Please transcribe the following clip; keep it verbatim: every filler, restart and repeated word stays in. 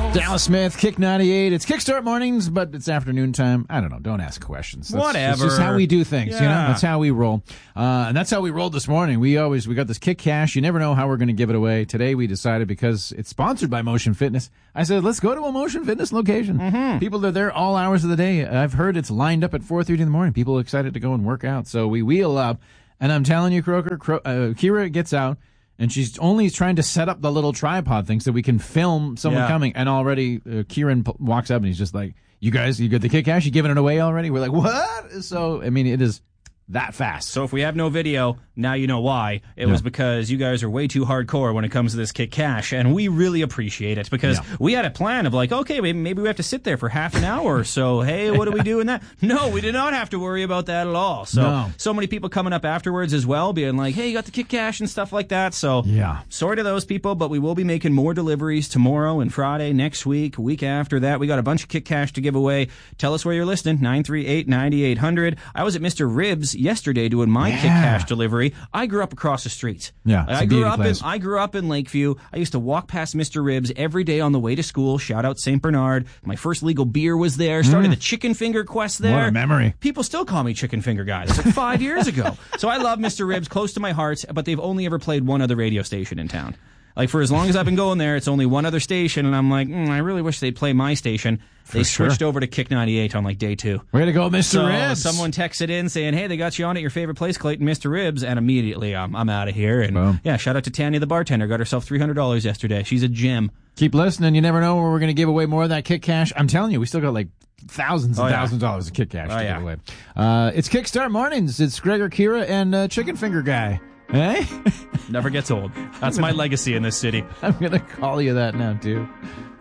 Dallas Smith, Kick ninety-eight. It's Kickstart mornings, but it's afternoon time. I don't know. Don't ask questions. That's, Whatever. That's just how we do things, yeah. you know? That's how we roll. Uh, and that's how we rolled this morning. We always, we got this Kick Cash. You never know how we're going to give it away. Today we decided, because it's sponsored by Motion Fitness, I said, let's go to a Motion Fitness location. Mm-hmm. People are there all hours of the day. I've heard it's lined up at four thirty in the morning. People are excited to go and work out. So we wheel up, and I'm telling you, Croker, Cro- uh, Kira gets out, and she's only trying to set up the little tripod thing so we can film someone yeah. coming. And already uh, Kieran p- walks up and he's just like, you guys, you got the Kick Cash? You giving it away already? We're like, what? So, I mean, it is that fast. So if we have no video, now you know why. It yeah. was because you guys are way too hardcore when it comes to this Kick Cash, and we really appreciate it, because yeah. we had a plan of like, okay, maybe we have to sit there for half an hour or so. Hey, what do we do in that? No, we did not have to worry about that at all. So, no. so many people coming up afterwards as well, being like, hey, you got the Kick Cash and stuff like that. So, yeah. sorry to those people, but we will be making more deliveries tomorrow and Friday, next week, week after that. We got a bunch of Kick Cash to give away. Tell us where you're listening, nine three eight, nine eight hundred. I was at Mister Ribs yesterday doing my yeah. Kick Cash delivery. I grew up across the street. Yeah, I grew up in I grew up in Lakeview. I used to walk past Mister Ribs every day on the way to school. Shout out Saint Bernard. My first legal beer was there. Started mm. the Chicken Finger quest there. What a memory. People still call me Chicken Finger guy. It's like five years ago. So I love Mister Ribs, close to my heart, but they've only ever played one other radio station in town. Like, for as long as I've been going there, it's only one other station, and I'm like, mm, I really wish they'd play my station. For they sure. switched over to Kick ninety-eight on, like, day two. Way to go, Mister So Ribs. someone texted in saying, hey, they got you on at your favorite place, Clayton, Mister Ribs, and immediately I'm, I'm out of here. And, Boom. yeah, shout out to Tanya, the bartender. Got herself three hundred dollars yesterday. She's a gem. Keep listening. You never know where we're going to give away more of that Kick Cash. I'm telling you, we still got, like, thousands and oh, yeah. thousands of dollars of Kick Cash oh, to yeah. give away. Uh, it's Kickstart Mornings. It's Gregor, Kira, and uh, Chicken Finger Guy. Hey? Never gets old. That's my legacy in this city. I'm going to call you that now, too.